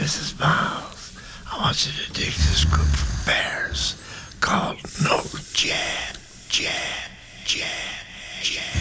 Mrs. Miles, I want you to dig this group of bears called No Jam, Jam, Jam, Jam.